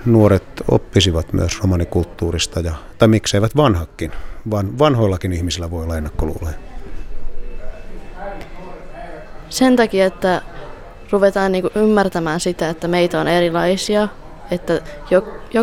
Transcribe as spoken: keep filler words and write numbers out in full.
nuoret oppisivat myös romanikulttuurista, ja, tai mikseivät vanhakin. Van, vanhoillakin ihmisillä voi olla ennakkoluuloja. Sen takia, että ruvetaan niinku ymmärtämään sitä, että meitä on erilaisia, että jo,